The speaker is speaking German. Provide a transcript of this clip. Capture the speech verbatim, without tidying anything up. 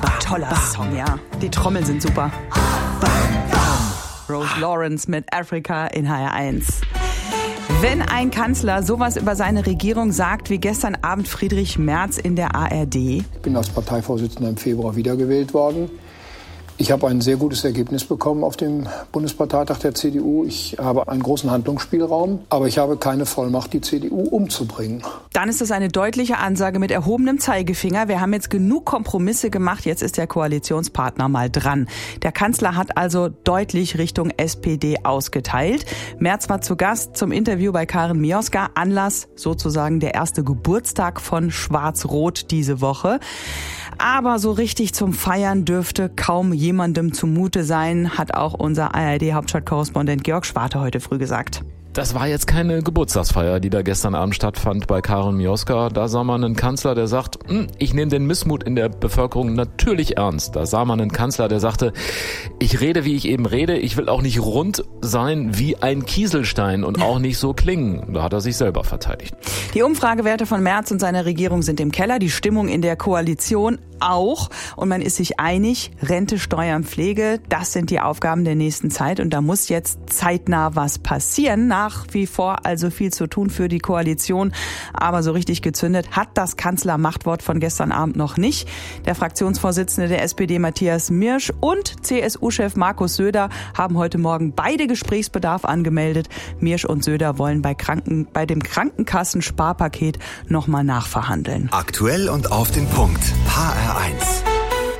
Toller Song, ja. Die Trommeln sind super. Rose Lawrence mit Africa in H R eins. Wenn ein Kanzler sowas über seine Regierung sagt wie gestern Abend Friedrich Merz in der A R D. Ich bin als Parteivorsitzender im Februar wiedergewählt worden. Ich habe ein sehr gutes Ergebnis bekommen auf dem Bundesparteitag der C D U. Ich habe einen großen Handlungsspielraum, aber ich habe keine Vollmacht, die C D U umzubringen. Dann ist das eine deutliche Ansage mit erhobenem Zeigefinger. Wir haben jetzt genug Kompromisse gemacht, jetzt ist der Koalitionspartner mal dran. Der Kanzler hat also deutlich Richtung S P D ausgeteilt. Merz war zu Gast zum Interview bei Karin Mioska. Anlass sozusagen der erste Geburtstag von Schwarz-Rot diese Woche. Aber so richtig zum Feiern dürfte kaum jemandem zumute sein, hat auch unser A R D-Hauptstadtkorrespondent Georg Schwarte heute früh gesagt. Das war jetzt keine Geburtstagsfeier, die da gestern Abend stattfand bei Karin Mioska. Da sah man einen Kanzler, der sagt, ich nehme den Missmut in der Bevölkerung natürlich ernst. Da sah man einen Kanzler, der sagte, ich rede, wie ich eben rede. Ich will auch nicht rund sein wie ein Kieselstein und auch nicht so klingen. Da hat er sich selber verteidigt. Die Umfragewerte von Merz und seiner Regierung sind im Keller. Die Stimmung in der Koalition auch. Und man ist sich einig, Rente, Steuern, Pflege, das sind die Aufgaben der nächsten Zeit. Und da muss jetzt zeitnah was passieren. Nach wie vor also viel zu tun für die Koalition. Aber so richtig gezündet hat das Kanzlermachtwort von gestern Abend noch nicht. Der Fraktionsvorsitzende der S P D Matthias Mirsch und C S U-Chef Markus Söder haben heute Morgen beide Gesprächsbedarf angemeldet. Mirsch und Söder wollen bei, Kranken, bei dem Krankenkassensparpaket nochmal nachverhandeln. Aktuell und auf den Punkt. H R eins.